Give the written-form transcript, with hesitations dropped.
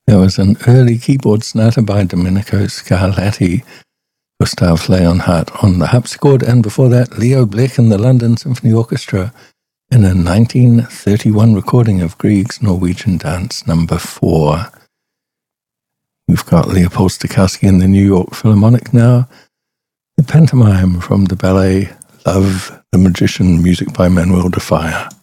There was an early keyboard sonata by Domenico Scarlatti, Gustav Leonhardt on the harpsichord, and before that, Leo Blech and the London Symphony Orchestra in a 1931 recording of Grieg's Norwegian Dance No. 4. We've got Leopold Stokowski in the New York Philharmonic now. The pantomime from the ballet Love, the Magician, music by Manuel de Falla.